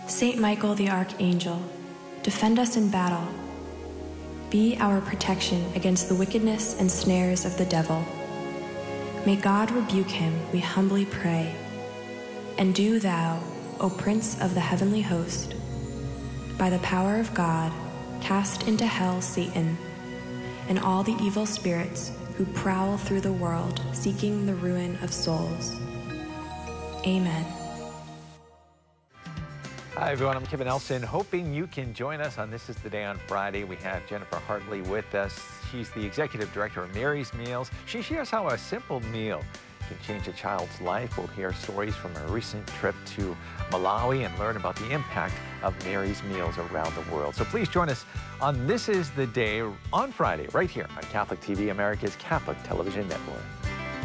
Saint Michael the Archangel, defend us in battle. Be our protection against the wickedness and snares of the devil. May God rebuke him, we humbly pray. And do thou, O Prince of the heavenly host, by the power of God, cast into hell Satan and all the evil spirits who prowl through the world seeking the ruin of souls. Amen. Hi, everyone. I'm Kevin Elson, hoping you can join us on This Is the Day on Friday. We have Jennifer Hartley with us. She's the executive director of Mary's Meals. She shares how a simple meal can change a child's life. We'll hear stories from a recent trip to Malawi and learn about the impact of Mary's Meals around the world. So please join us on This Is the Day on Friday, right here on Catholic TV, America's Catholic Television Network.